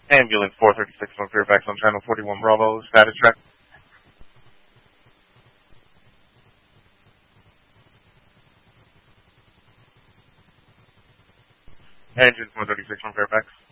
Ambulance 436 on Fairfax on channel 41 Bravo, status track. Engine 436 on Fairfax.